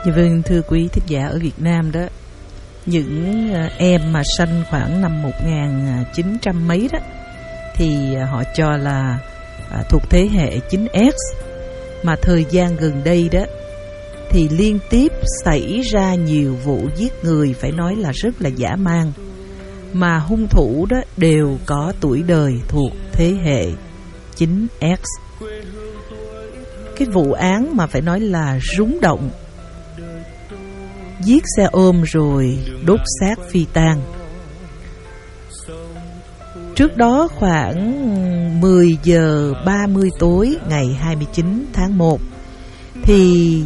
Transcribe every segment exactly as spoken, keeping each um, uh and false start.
Dạ vâng, thưa quý thính giả, ở Việt Nam đó, những em mà sanh khoảng năm một nghìn chín trăm mấy đó thì họ cho là à, thuộc thế hệ chín ích. Mà thời gian gần đây đó thì liên tiếp xảy ra nhiều vụ giết người phải nói là rất là dã man, mà hung thủ đó đều có tuổi đời thuộc thế hệ chín ích. Cái vụ án mà phải nói là rúng động, giết xe ôm rồi đốt xác phi tang. Trước đó khoảng mười giờ ba mươi tối ngày hai mươi chín tháng một thì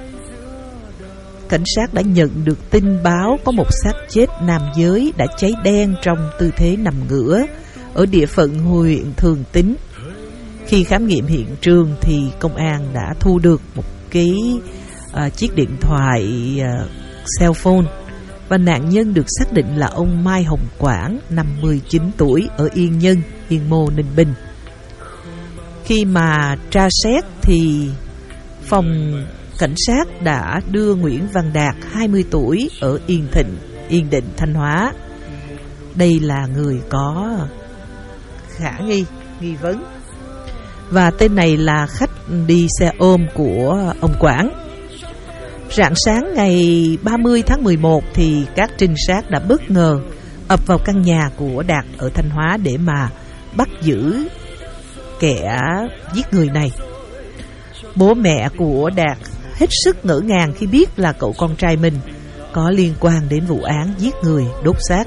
cảnh sát đã nhận được tin báo có một xác chết nam giới đã cháy đen trong tư thế nằm ngửa ở địa phận huyện Thường Tín. Khi khám nghiệm hiện trường thì công an đã thu được một cái uh, chiếc điện thoại uh, cell phone, và nạn nhân được xác định là ông Mai Hồng Quảng, năm mươi chín tuổi, ở Yên Nhân, Yên Mô, Ninh Bình. Khi mà tra xét thì phòng cảnh sát đã đưa Nguyễn Văn Đạt, hai mươi tuổi, ở Yên Thịnh, Yên Định, Thanh Hóa. Đây là người có khả nghi, nghi vấn. Và tên này là khách đi xe ôm của ông Quảng. Rạng sáng ngày ba mươi tháng mười một thì các trinh sát đã bất ngờ ập vào căn nhà của Đạt ở Thanh Hóa để mà bắt giữ kẻ giết người này. Bố mẹ của Đạt hết sức ngỡ ngàng khi biết là cậu con trai mình có liên quan đến vụ án giết người đốt xác.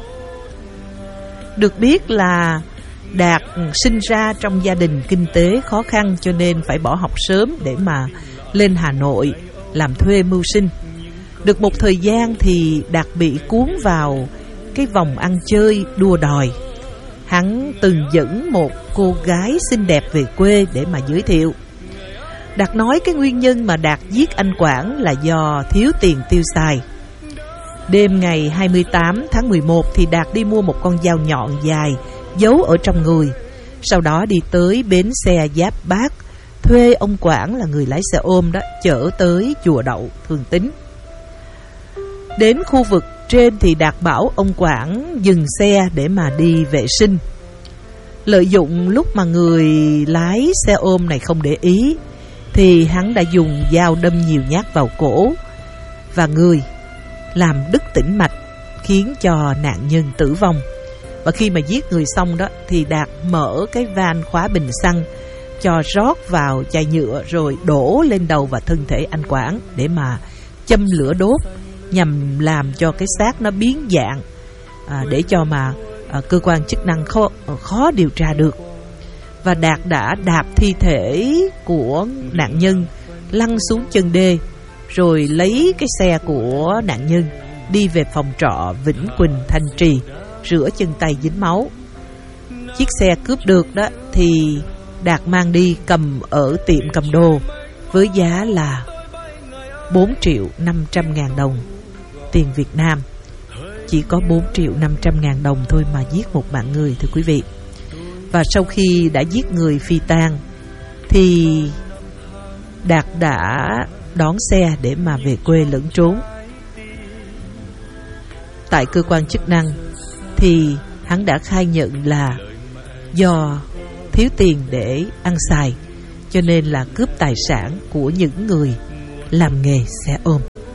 Được biết là Đạt sinh ra trong gia đình kinh tế khó khăn, cho nên phải bỏ học sớm để mà lên Hà Nội làm thuê mưu sinh. Được một thời gian thì Đạt bị cuốn vào cái vòng ăn chơi đua đòi. Hắn từng dẫn một cô gái xinh đẹp về quê để mà giới thiệu. Đạt nói cái nguyên nhân mà Đạt giết anh Quảng là do thiếu tiền tiêu xài. Đêm ngày hai mươi tám tháng mười một thì Đạt đi mua một con dao nhọn dài giấu ở trong người. Sau đó đi tới bến xe Giáp Bát, thuê ông Quảng là người lái xe ôm đó chở tới chùa Đậu, Thường Tín. Đến khu vực trên thì Đạt bảo ông Quảng dừng xe để mà đi vệ sinh. Lợi dụng lúc mà người lái xe ôm này không để ý thì hắn đã dùng dao đâm nhiều nhát vào cổ và người, làm đứt tĩnh mạch, khiến cho nạn nhân tử vong. Và khi mà giết người xong đó thì Đạt mở cái van khóa bình xăng, cho rót vào chai nhựa rồi đổ lên đầu và thân thể anh Quảng để mà châm lửa đốt, nhằm làm cho cái xác nó biến dạng, à, để cho mà à, cơ quan chức năng khó, khó điều tra được. Và Đạt đã đạp thi thể của nạn nhân lăn xuống chân đê, rồi lấy cái xe của nạn nhân đi về phòng trọ Vĩnh Quỳnh, Thanh Trì, rửa chân tay dính máu. Chiếc xe cướp được đó thì Đạt mang đi cầm ở tiệm cầm đồ với giá là bốn triệu năm trăm ngàn đồng tiền Việt Nam. Chỉ có bốn triệu năm trăm ngàn đồng thôi mà giết một mạng người, thưa quý vị. Và sau khi đã giết người phi tang thì Đạt đã đón xe để mà về quê lẫn trốn. Tại cơ quan chức năng thì hắn đã khai nhận là do thiếu tiền để ăn xài, cho nên là cướp tài sản của những người làm nghề xe ôm.